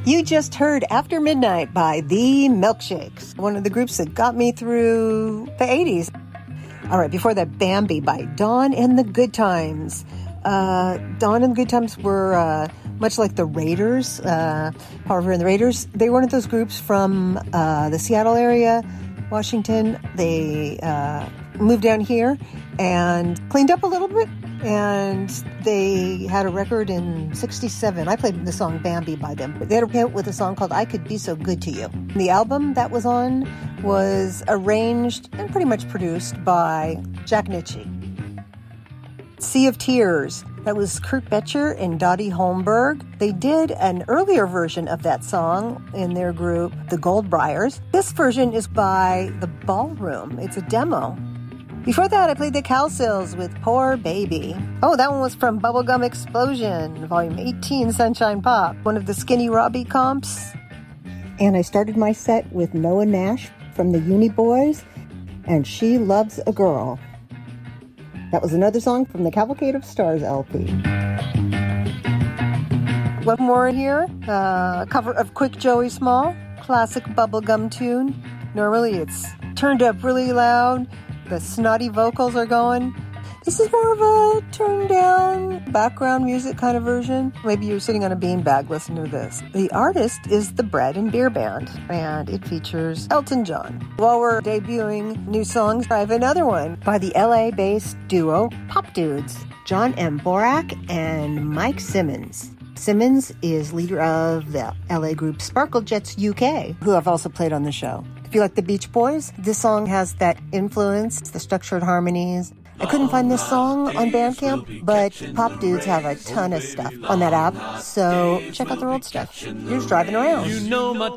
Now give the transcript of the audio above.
You just heard After Midnight by The Milkshakes, one of the groups that got me through the 80s. All right, before that, Bambi by Dawn and the Good Times. Dawn and the Good Times were much like the Raiders, Power and the Raiders. They were one of those groups from the Seattle area, Washington. They moved down here and cleaned up a little bit. And they had a record in 67. I played the song Bambi by them. They had a hit with a song called I Could Be So Good to You. The album that was on was arranged and pretty much produced by Jack Nitzsche. Sea of Tears, that was Kurt Becher and Dottie Holmberg. They did an earlier version of that song in their group, the Goldbriars. This version is by The Ballroom. It's a demo. Before that, I played the Cowsills with Poor Baby. Oh, that one was from Bubblegum Explosion, Volume 18, Sunshine Pop, one of the Skinny Robbie comps. And I started my set with Noah Nash from the Uni Boys, and She Loves a Girl. That was another song from the Cavalcade of Stars LP. One more here, a cover of Quick Joey Small, classic bubblegum tune. Normally it's turned up really loud. The snotty vocals are going. This is more of a turned down background music kind of version. Maybe you're sitting on a beanbag listening to this. The artist is the Bread and Beer Band, and it features Elton John. While we're debuting new songs, I have another one by the LA-based duo Pop Dudes, John M. Borak and Mike Simmons. Simmons is leader of the LA group Sparkle Jets UK, who I've also played on the show. If you like the Beach Boys, this song has that influence, the structured harmonies. I couldn't find this song on Bandcamp, but Pop Dudes have a ton of stuff on that app, so check out their old stuff. You're just driving around. You know my